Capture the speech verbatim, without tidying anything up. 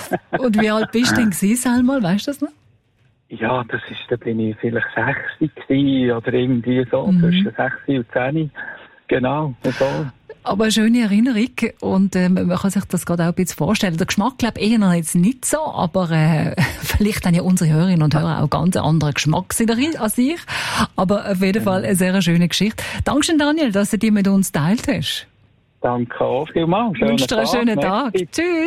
Und wie alt bist du denn gewesen, Selma? Weißt du das noch? Ja, das ist, da bin ich vielleicht sechzig gewesen, oder irgendwie so, mhm. zwischen sechzig und zehn. Genau, so. Aber eine schöne Erinnerung und äh, man kann sich das gerade auch ein bisschen vorstellen. Der Geschmack, glaube ich, eher jetzt nicht so, aber äh, vielleicht haben ja unsere Hörerinnen und Hörer auch ganz anderen Geschmack als ich. Aber auf jeden Fall eine sehr schöne Geschichte. Dankeschön, Daniel, dass du die mit uns geteilt hast. Danke auch vielmals. Ich wünsche dir einen schönen Tag. Tschüss.